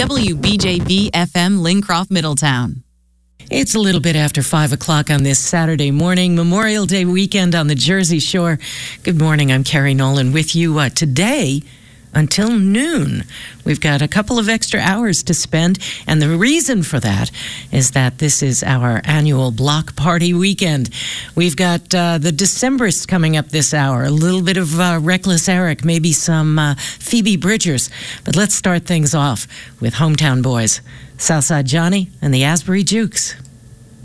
WBJB FM Lincroft, Middletown. It's a little bit after 5 o'clock on this Saturday morning, Memorial Day weekend on the Jersey Shore. Good morning, I'm Carrie Nolan with you today until noon. We've got a couple of extra hours to spend, and the reason for that is that this is our annual block party weekend. We've got the Decemberists coming up this hour, a little bit of Reckless Eric, maybe some Phoebe Bridgers. But let's start things off with Hometown Boys, Southside Johnny and the Asbury Jukes.